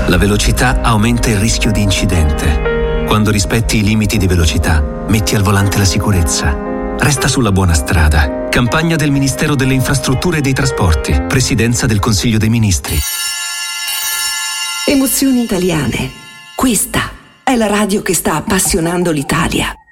La velocità aumenta il rischio di incidente. Quando rispetti i limiti di velocità, metti al volante la sicurezza. Resta sulla buona strada. Campagna del Ministero delle Infrastrutture e dei Trasporti. Presidenza del Consiglio dei Ministri. Emozioni italiane. Questa è la radio che sta appassionando l'Italia.